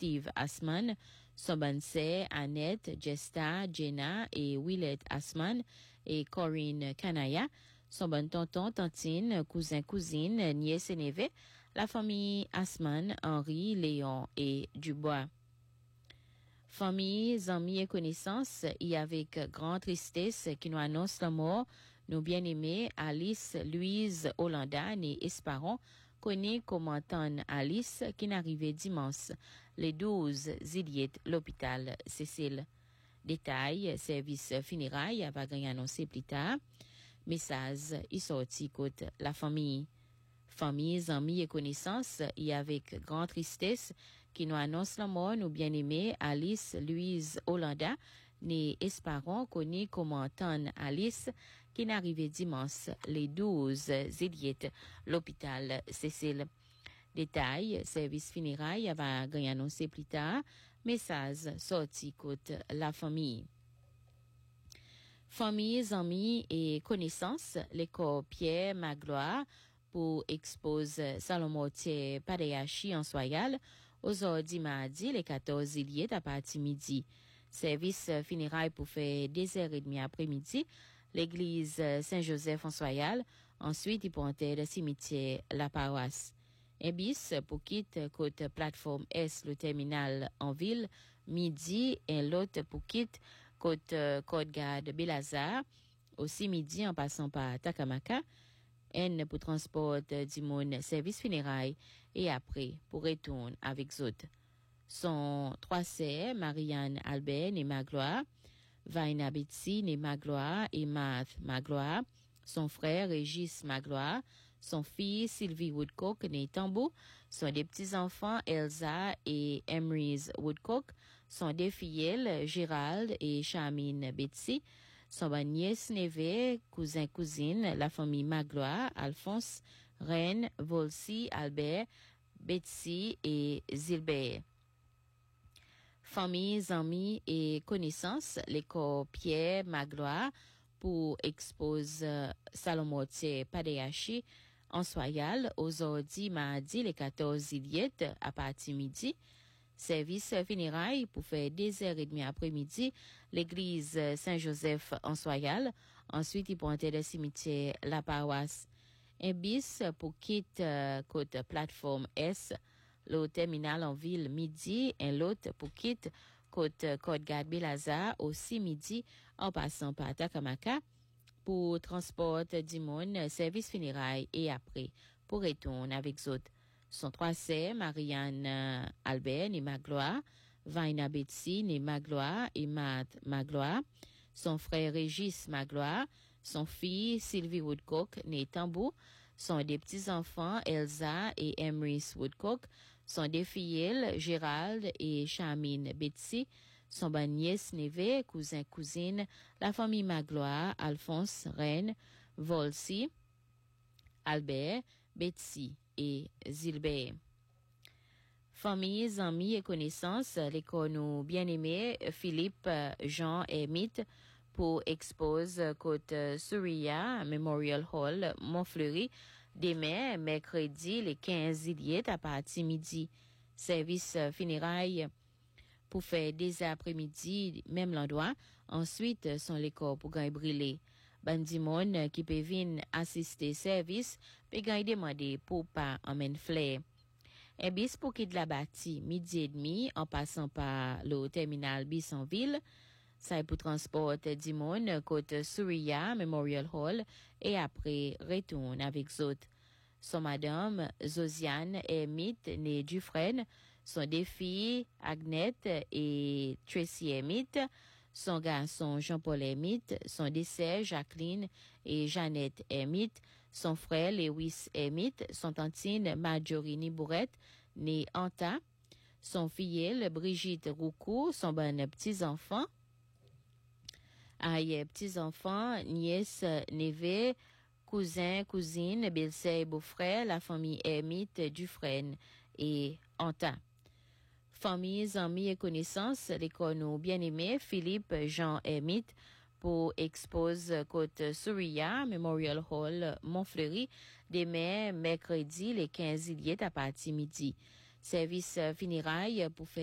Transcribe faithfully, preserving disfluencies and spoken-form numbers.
Steve Asman, son bonne sœur Annette, Jesta, Jenna et Willett Asman et Corinne Kanaya, son bon tonton, tantine, cousin, cousine, nièce et neveu, la famille Asman, Henri, Léon et Dubois. Famille, amis et connaissances, et avec grande tristesse qui nous annonce la mort, nos bien-aimés Alice, Louise, Hollanda, née Esparon, connaît comme Anton Alice, qui n'arrivait dimanche, les douze Ziliet, l'hôpital Cécile. Détail, service funérailles, va gagner annoncé plus tard. Message, il sorti côté la famille. Familles, amis et connaissances, et avec grande tristesse, qui nous annonce la mort, nos bien-aimés Alice, Louise, Hollanda, née Esparon, connue comme Anton Alice, qui n'arrivait dimanche, les douze Ziliet, l'hôpital Cécile. Détail, service funérailles, va gagner annoncé plus tard. Message, sorti côté la famille. Familles, amis et connaissances, l'école Pierre Magloire, pour expose Salomon Thier Padeachi en Soyal, aujourd'hui mardi, les quatorze Ziliet à partir midi. Service funérailles pour faire deux heures et demie après-midi, l'église Saint-Joseph en Soyal, ensuite il pour entrer le cimetière La Paroisse. Un bis pour quitte côté plateforme S, le terminal en ville, midi, et l'autre pour quitte côté Côte Garde Belazar, aussi midi en passant par Takamaka, N pour transport du monde service funérailles et après pour retourner avec autres. Son trois sœurs, Marianne Albert et Magloire, Vaina Betsy et Magloire et Math Magloire, son frère Régis Magloire, son fille Sylvie Woodcock née Tambou, sont des petits-enfants Elsa et Emrys Woodcock, sont des filles Gérald et Charmine Betsy, son nièce, neveu, cousin, cousine, la famille Magloire, Alphonse, Reine, Volsi, Albert, Betsy et Zilbert. Familles, amis et connaissances, l'école Pierre Magloire pour expose Salomon Thier Padeachi en Soyal, aujourd'hui mardi, les quatorze Ziliet à partir midi. Service funérailles pour faire deux heures et demie après-midi, l'église Saint-Joseph en Soyal. Ensuite, il pointait le cimetière La Paroisse. Un bis pour quitte euh, côté plateforme S, le terminal en ville midi, et l'autre pour quitte côté Côte Garde Belazar aussi midi en passant par Takamaka pour transport du monde, service funérailles et après pour retourner avec autres. Son trois sœurs, Marianne euh, Albert et Magloire, Vaina Betsy et Magloire et Matt Magloire, son frère Régis Magloire, son fille Sylvie Woodcock née Tambou, sont des petits-enfants Elsa et Emrys Woodcock, sont des filles Gérald et Charmine Betsy, son bonne nièce, neveu, cousin, cousine, la famille Magloire, Alphonse, Reine, Volsi, Albert, Betsy et Zilbert. Familles, amis et connaissances, l'école nous bien-aimés, Philippe, Jean et Mitt, pour expose côté Surya Memorial Hall, Montfleury, demain, mercredi, les quinze Ziliet à partir midi. Service funérailles pour faire des après-midi, même l'endroit. Ensuite, sont les corps pour gagner brûler. Bandimon qui peut venir assister service, peut gagner demander pour pas emmène flair. Un bis pour quitter la bâtie, midi et demi, en passant par le terminal Bissonville. Ça est pour transport du monde côté Surya Memorial Hall et après retourne avec autres. Son madame Josiane et Mitt née Dufresne, son deux filles Agnette et Tracy Emmett, son garçon Jean-Paul Emmett, son dessert Jacqueline et Jeannette Emmett, son frère Lewis Emmett, son tantine Marjorie Bourrette née Anta, son filleul Brigitte Roucou, son bon petits-enfants, aïe petits-enfants, nièce, neveu, cousin, cousine, belle-sœur et beau-frère, la famille Emmett Dufresne et Anta. Familles, amis et connaissances, l'école nous bien-aimés, Philippe, Jean Emmett, pour expose côte Surya Memorial Hall, Montfleury, demain, mercredi, les quinze Ziliet à partir midi. Service funérailles pour faire